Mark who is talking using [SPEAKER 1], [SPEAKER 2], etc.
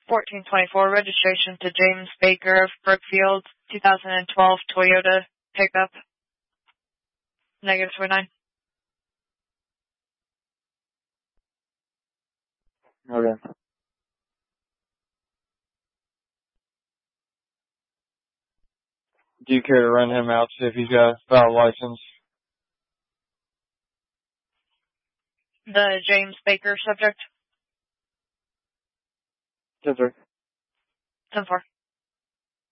[SPEAKER 1] 1424, registration to James Baker of Brookfield, 2012 Toyota pickup. -29.
[SPEAKER 2] Okay. Do you care to run him out, see if he's got a valid license?
[SPEAKER 1] The James Baker subject?
[SPEAKER 2] 10-4.
[SPEAKER 1] 10-4.